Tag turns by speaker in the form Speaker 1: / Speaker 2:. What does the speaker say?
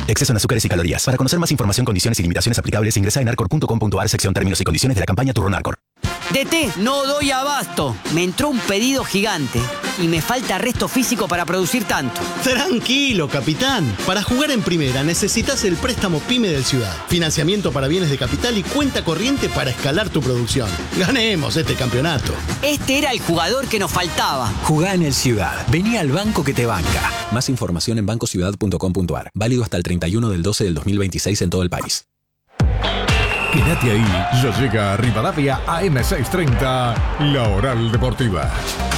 Speaker 1: Exceso en azúcares y calorías. Para conocer más información, condiciones y limitaciones aplicables, ingresa en arcor.com.ar, sección términos y condiciones de la campaña Turrón Arcor.
Speaker 2: DT, no doy abasto. Me entró un pedido gigante y me falta resto físico para producir tanto.
Speaker 3: Tranquilo, capitán. Para jugar en primera necesitas el préstamo PYME del Ciudad. Financiamiento para bienes de capital y cuenta corriente para escalar tu producción. Ganemos este campeonato.
Speaker 2: Este era el jugador que nos faltaba.
Speaker 4: Jugá en el Ciudad. Vení al banco que te banca. Más información en bancociudad.com.ar. Válido hasta el 31/12/2026 en todo el país.
Speaker 5: Quédate ahí, ya llega a Rivadavia AM630, La Oral Deportiva.